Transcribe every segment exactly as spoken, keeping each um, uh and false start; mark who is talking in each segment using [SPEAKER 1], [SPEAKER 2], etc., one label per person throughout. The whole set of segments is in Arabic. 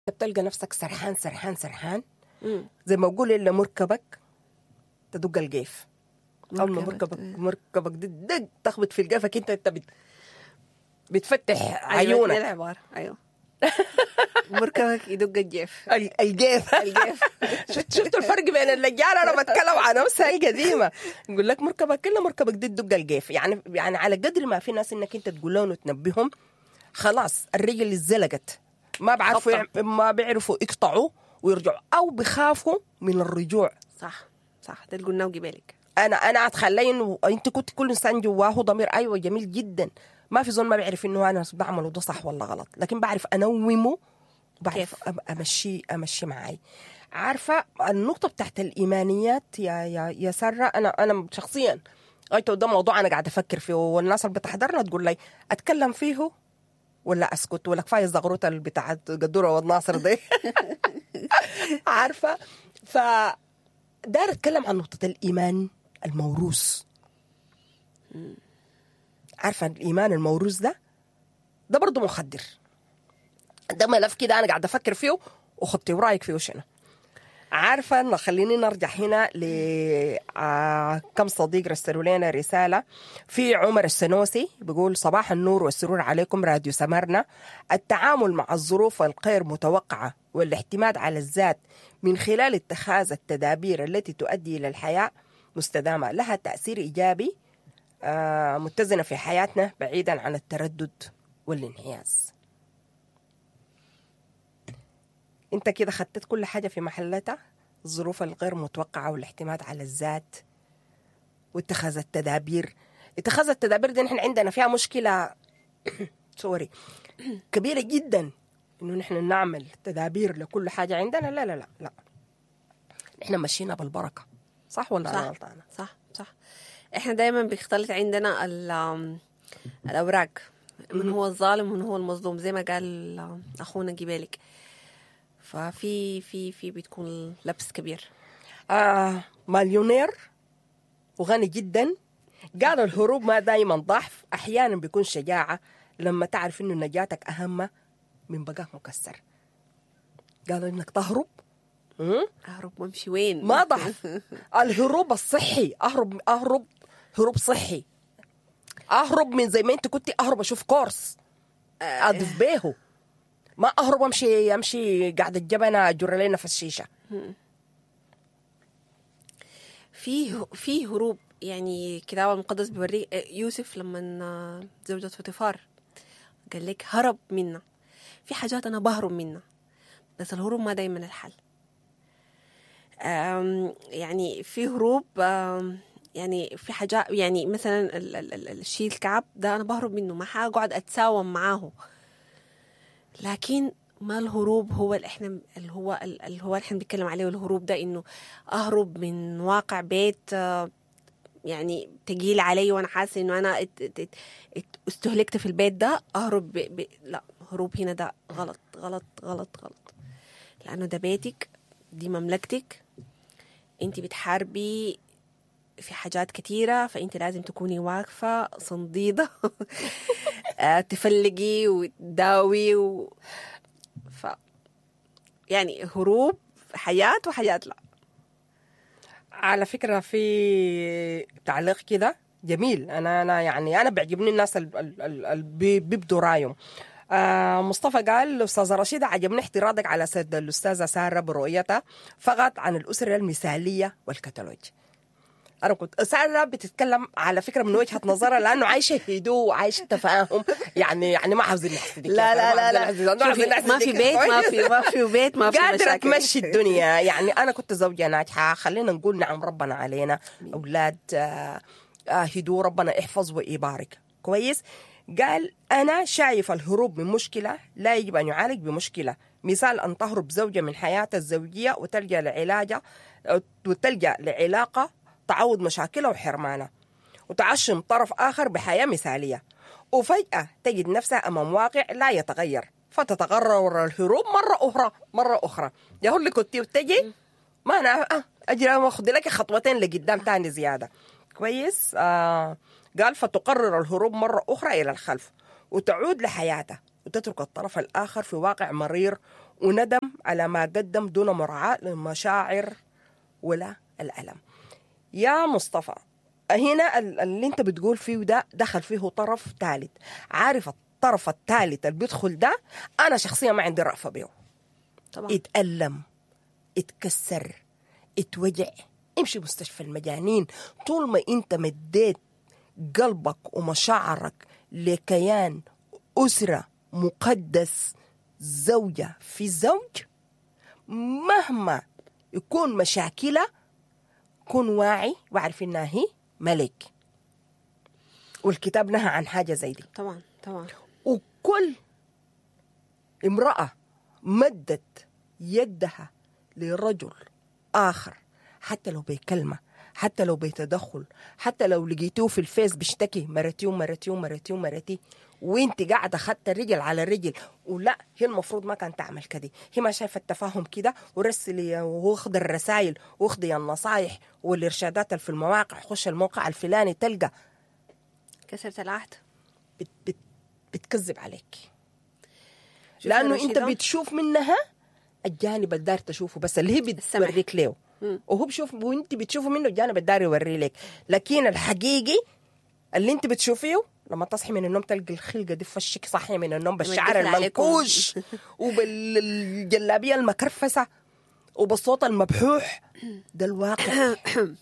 [SPEAKER 1] بتلقى نفسك سرحان سرحان سرحان
[SPEAKER 2] مم.
[SPEAKER 1] زي ما أقول إلا مركبك تدق القيف. أول ما
[SPEAKER 2] مركبك،
[SPEAKER 1] مركبك
[SPEAKER 2] إيه.
[SPEAKER 1] مركبك دي دق تخبط في القيفك أنت أنت بت... بتفتح
[SPEAKER 2] أيوة، دي
[SPEAKER 1] عيونك.
[SPEAKER 2] العبارة. أيوة. مركبك يدق الجيف.
[SPEAKER 1] ال- القيف
[SPEAKER 2] الجيف.
[SPEAKER 1] شفت شفتوا الفرق بين اللجان؟ انا بتكلم عن نفسها القديمه. يقول لك مركبك كله مركبك دي تدق القيف. يعني يعني على قدر ما في ناس انك انت تقول لهم وتنبههم، خلاص الرجل اتزلقت، ما بعرفوا يعم- ما بيعرفوا يقطعوا ويرجعوا او بخافوا من الرجوع.
[SPEAKER 2] صح صح، ده اللي قلناه وجبالك.
[SPEAKER 1] انا انا اتخلى انه انت كنت كل انسان جواه ضمير، ايوه جميل جدا، ما في زول ما بيعرف انه انا بعمله ده صح ولا غلط، لكن بعرف انومه وبعرف
[SPEAKER 2] كيف؟
[SPEAKER 1] أم- امشي امشي معاي. عارفه النقطه بتاعت الايمانيات يا يا يا ساره، انا انا شخصيا قلت ده موضوع انا قاعده افكر فيه، والناس اللي بتحضرنا تقول لي اتكلم فيه ولا اسكت، ولا كفايه الزغروطه اللي بتاعت قدوره والناصر دي. عارفه، ف داير اتكلم عن نقطه الايمان الموروث. عارفه الايمان الموروث ده ده برضه مخدر. ده ملف كده انا قاعده افكر فيه وخدتي ورايك فيه شنو. عارفه انه خليني نرجع هنا ل آه كم صديق رسلوا لنا رساله. في عمر السنوسي بيقول صباح النور والسرور عليكم راديو سمرنا. التعامل مع الظروف الغير متوقعه والاعتماد على الذات من خلال اتخاذ التدابير التي تؤدي الى الحياه مستدامه لها تاثير ايجابي آه متزنه في حياتنا بعيدا عن التردد والانحياز. انت كده خدت كل حاجة في محلتها، الظروف الغير متوقعة والاعتماد على الذات واتخاذ التدابير. اتخاذ التدابير دي نحن عندنا فيها مشكلة سوري كبيرة جدا، انه نحن نعمل تدابير لكل حاجة عندنا. لا لا لا لا، نحن مشينا بالبركة. صح ولا أنا
[SPEAKER 2] صح
[SPEAKER 1] غلطانة؟
[SPEAKER 2] صح صح. احنا دايما بيختلط عندنا ال- الاوراق، من هو الظالم ومن هو المظلوم، زي ما قال اخونا جبالك. ففي في في بتكون لبس كبير.
[SPEAKER 1] آه مليونير وغني جدا قال الهروب ما دايما ضعف، احيانا بيكون شجاعة لما تعرف انه نجاتك اهم من بقاك مكسر. قالوا انك تهرب م?
[SPEAKER 2] اهرب وامشي وين؟
[SPEAKER 1] ما ضعف. الهروب الصحي، اهرب اهرب هروب صحي، اهرب من زي ما انت كنت اهرب اشوف كورس اضيف بيهو، ما اهرب امشي امشي قاعد الجبنه اجر لنا في الشيشه.
[SPEAKER 2] في في هروب. يعني الكتاب المقدس بيوري يوسف لما زوجة فطيفار قال لك هرب منا. في حاجات انا بهرب منها، بس الهروب ما دايما الحل. أم يعني في هروب، يعني في حاجات، يعني مثلا ال- ال- ال- الشيء الكعب ده انا بهرب منه، ما حاقعد اتساوم معاه. لكن ما الهروب هو اللي احنا اللي هو اللي هو احنا بنتكلم عليه. الهروب ده انه اهرب من واقع بيت يعني تقيل علي، وانا حاسه انه انا ات ات ات استهلكت في البيت ده. اهرب ب ب لا، هروب هنا ده غلط غلط غلط غلط، لانه ده بيتك، دي مملكتك، انت بتحاربي في حاجات كتيرة، فانت لازم تكوني واقفة صنديدة تفلقي وتداوي و... ف يعني هروب حياة وحياة لا.
[SPEAKER 1] على فكره في تعليق كده جميل، انا انا يعني انا بيعجبني الناس اللي بيبدوا رايهم. آه مصطفى قال الأستاذة رشيدة عجبني احترادك على سد الأستاذة سارة برؤيتها فقط عن الأسرة المثالية والكتالوج. أنا كنت سارة بتتكلم على فكرة من وجهة نظرها لأنه عايشة هدوء وعايشة تفاهم، يعني يعني ما عاوزين نحسدك.
[SPEAKER 2] لا لا لا لا, لا. شوفي ما في بيت ما في ما في بيت ما في
[SPEAKER 1] قادرة
[SPEAKER 2] مشاكل.
[SPEAKER 1] تمشي الدنيا. يعني أنا كنت زوجة ناجحة، خلينا نقول نعم ربنا علينا أولاد آه آه هدوء ربنا يحفظ ويبارك كويس. قال أنا شايف الهروب من مشكلة لا يجب أن يعالج بمشكلة. مثال أن تهرب زوجة من حياتها الزوجية وتلجأ لعلاجة وتلجأ لعلاقة تعوض مشاكلها وحرمانها وتعشم طرف آخر بحياة مثالية، وفجأة تجد نفسها أمام واقع لا يتغير فتتقرر الهروب مرة أخرى مرة أخرى. يا هو اللي كنت تجي ما أنا أجري أخذ لك خطوتين لقدام تاني زيادة كويس. آه قال فتقرر الهروب مرة أخرى إلى الخلف وتعود لحياتها وتترك الطرف الآخر في واقع مرير وندم على ما قدم دون مراعاة للمشاعر ولا الألم. يا مصطفى، هنا اللي انت بتقول فيه ده دخل فيه طرف ثالث. عارف الطرف الثالث اللي بيدخل ده أنا شخصيا ما عندي رأفة بيه.
[SPEAKER 2] طبعا
[SPEAKER 1] اتألم، اتكسر، اتوجع، امشي مستشفى المجانين. طول ما انت مديت قلبك ومشاعرك لكيان أسرة مقدس، زوجة في زوج، مهما يكون مشاكلها كن واعي وعارف انها هي ملك، والكتاب نهى عن حاجة زي دي.
[SPEAKER 2] طبعا طبعا.
[SPEAKER 1] وكل امرأة مدت يدها لرجل آخر، حتى لو بكلمة، حتى لو بتدخل، حتى لو لقيتوه في الفيس بيشتكي مرتي ومرتي ومرتي ومرتي، وانت قاعدة خدت الرجل على الرجل، ولا هي المفروض ما كانت تعمل كده. هي ما شايفة التفاهم كده، ورسلي واخد الرسائل واخدي النصايح والإرشادات في المواقع، خش الموقع الفلاني تلقى
[SPEAKER 2] كسرت العهد.
[SPEAKER 1] بت بت بتكذب عليك، لأنه انت بتشوف منها الجانب الدار تشوفه بس، اللي هي بتوريك له، وهو بشوف وانت بتشوفه منه الجانب الدار يوري لك. لكن الحقيقي اللي انت بتشوفيه لما تصحي من النوم تلقي الخلقة دي فشك صاحية من النوم بالشعر المنكوش وبالجلابية المكرفسة وبالصوت المبحوح، ده الواقع.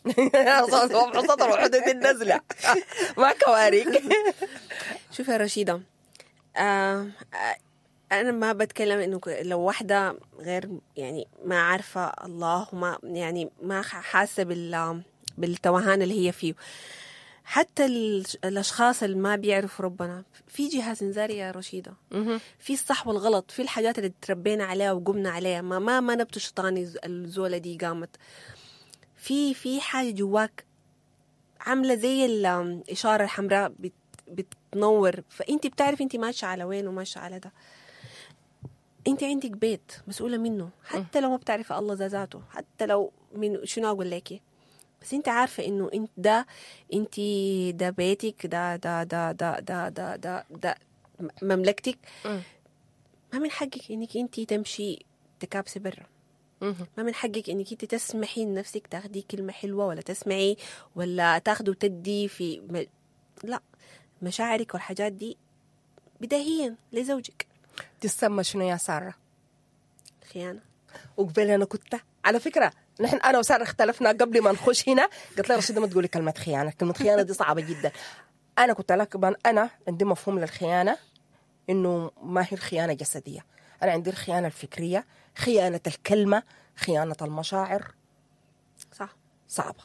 [SPEAKER 1] صوت الوحدة دي النزلة ما كواريك.
[SPEAKER 2] شوف يا رشيدة، آه آه أنا ما بتكلم إنه لو واحدة غير يعني ما عارفة الله وما يعني ما حاسة بال بالتوهان اللي هي فيه. حتى الأشخاص اللي ما بيعرفوا ربنا في جهاز إنذاري يا رشيدة، في الصح والغلط، في الحاجات اللي تربينا عليها وقمنا عليها، ما ما ما نبتو شيطاني الزولة دي قامت في في حاجة جواك عاملة زي الإشارة الحمراء بت بتنور، فأنت بتعرف أنت ماشية على وين وماشية على ده. أنت عندك بيت مسؤولة منه، حتى لو ما بتعرف الله ذاته، حتى لو من شنو أقول لك، بس انت عارفه انه انت ده انت ده بيتك، ده ده ده ده ده ده ده, ده مملكتك. ما من حقك انك انت تمشي تكابسي برا. ما من حقك انك انت تسمحي لنفسك تاخدي كلمه حلوه ولا تسمعي ولا تاخدي وتدي في م... لا، مشاعرك والحاجات دي بداهيا لزوجك.
[SPEAKER 1] تسمى شنو يا ساره؟
[SPEAKER 2] خيانه.
[SPEAKER 1] وقبل انا كنت على فكره نحن انا وساره اختلفنا قبل ما نخش هنا، قلت لها رشيده ما تقولي كلمه خيانه، كلمه خيانه دي صعبه جدا. انا كنت لك انا عندي مفهوم للخيانه انه ما هي الخيانه جسديه، انا عندي الخيانه الفكريه، خيانه الكلمه، خيانه المشاعر.
[SPEAKER 2] صح،
[SPEAKER 1] صعبه.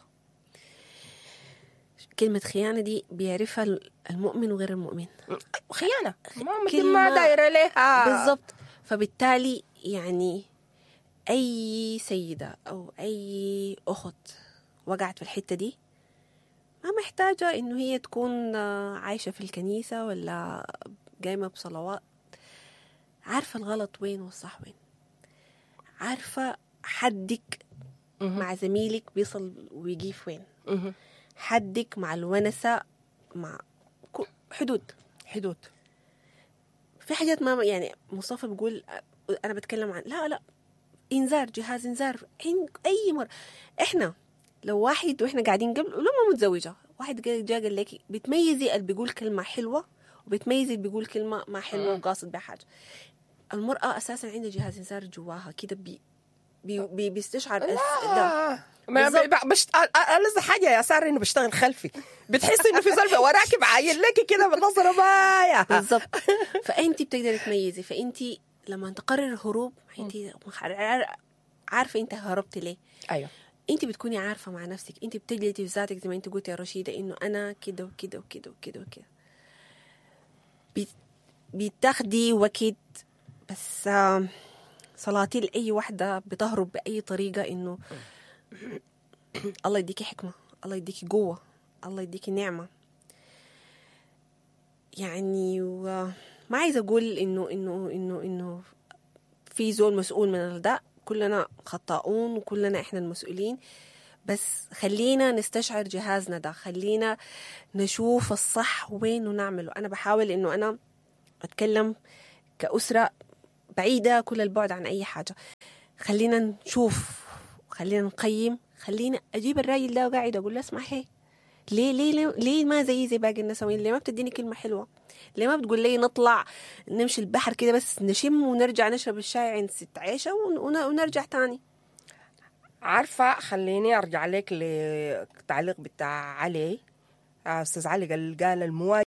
[SPEAKER 2] كلمه خيانه دي بيعرفها المؤمن وغير المؤمن.
[SPEAKER 1] خيانه ما ما دايره لها
[SPEAKER 2] بالضبط. فبالتالي يعني أي سيدة أو أي أخت وقعت في الحتة دي ما محتاجة إنه هي تكون عايشة في الكنيسة ولا قايمة بصلوات. عارفة الغلط وين والصح وين، عارفة حدك مع زميلك بيصل ويجيف وين، حدك مع الونسة، مع حدود
[SPEAKER 1] حدود. في
[SPEAKER 2] حاجات ما يعني مصطفى بيقول أنا بتكلم عن لا لا إنذار، جهاز إنذار أي مرة. إحنا لو واحد وإحنا قاعدين قبل لما متزوجة واحد جاء قال لك بتميزي اللي بيقول كلمة حلوة وبتميزي اللي بيقول كلمة ما حلوة وقاصد بحاجة. المرأة أساسا عندها جهاز إنذار جواها كده بي بي بي بيستشعر
[SPEAKER 1] ده. ما بش ألذ حاجة يا سارة إنه بشتغل خلفي، بتحس إنه في زلمة وراكب عايل لك كده بنظرة بايا
[SPEAKER 2] بالضبط. فأنت بتقدري تميزي. فأنت لما تقرر الهروب انت عارفه انت هربتي ليه.
[SPEAKER 1] ايوه
[SPEAKER 2] انت بتكوني عارفه مع نفسك، انت بتجلدي في ذاتك زي ما انت قلتي يا رشيده انه انا كده وكده وكده وكده وكده. بتاخدي وقت. بس صلاتي لاي واحده بتهرب باي طريقه انه الله يديكي حكمه، الله يديكي قوه، الله يديكي نعمه. يعني ما عايزه اقول انه انه انه انه في زول مسؤول من الداء، كلنا خطاؤون وكلنا احنا المسؤولين، بس خلينا نستشعر جهازنا ده، خلينا نشوف الصح وين ونعمله. انا بحاول انه انا اتكلم كأسرة بعيدة كل البعد عن أي حاجة. خلينا نشوف، خلينا نقيم، خلينا أجيب الراجل ده وقاعد أقول له اسمع هي ليه ليه ليه, ليه ما زي زي باقي النسوين؟ ليه ما بتديني كلمة حلوة؟ ليه ما بتقول لي نطلع نمشي البحر كده بس نشم ونرجع نشرب الشاي عند ست عيشة ونرجع تاني؟
[SPEAKER 1] عارفة، خليني أرجع لك للتعليق بتاع علي. أستاذ علي قال قال المواجهة